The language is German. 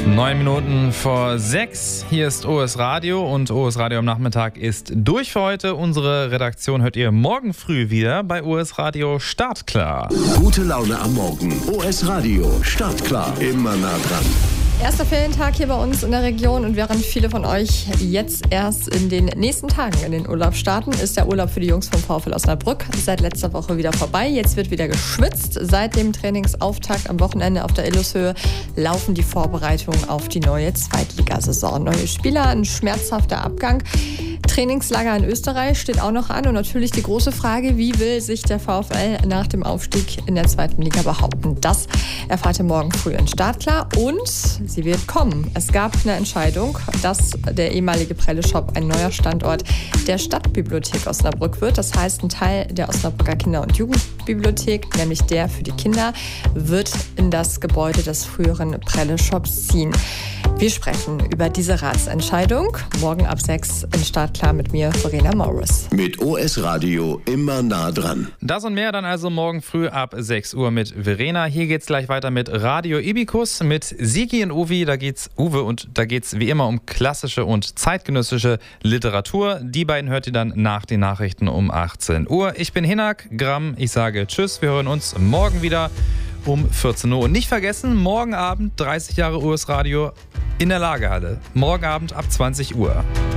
9:09. Hier ist OS Radio und OS Radio am Nachmittag ist durch für heute. Unsere Redaktion hört ihr morgen früh wieder bei OS Radio Startklar. Gute Laune am Morgen. OS Radio Startklar. Immer nah dran. Erster Ferientag hier bei uns in der Region und während viele von euch jetzt erst in den nächsten Tagen in den Urlaub starten, ist der Urlaub für die Jungs vom VfL Osnabrück seit letzter Woche wieder vorbei. Jetzt wird wieder geschwitzt. Seit dem Trainingsauftakt am Wochenende auf der Illushöhe laufen die Vorbereitungen auf die neue Zweitligasaison. Neue Spieler, ein schmerzhafter Abgang. Trainingslager in Österreich steht auch noch an und natürlich die große Frage, wie will sich der VfL nach dem Aufstieg in der zweiten Liga behaupten? Das erfahrt ihr morgen früh in Startklar und sie wird kommen. Es gab eine Entscheidung, dass der ehemalige Prelle-Shop ein neuer Standort der Stadtbibliothek Osnabrück wird. Das heißt, ein Teil der Osnabrücker Kinder- und Jugendbibliothek, nämlich der für die Kinder, wird in das Gebäude des früheren Prelle-Shops ziehen. Wir sprechen über diese Ratsentscheidung morgen ab 6 in Startklar mit mir, Verena Morris. Mit OS Radio immer nah dran. Das und mehr dann also morgen früh ab 6 Uhr mit Verena. Hier geht's gleich weiter mit Radio Ibikus, mit Sigi und Uwe. Da geht's wie immer um klassische und zeitgenössische Literatur. Die beiden hört ihr dann nach den Nachrichten um 18 Uhr. Ich bin Hinak Gramm. Ich sage Tschüss. Wir hören uns morgen wieder um 14 Uhr. Und nicht vergessen, morgen Abend 30 Jahre OS Radio in der Lagerhalle. Morgen Abend ab 20 Uhr.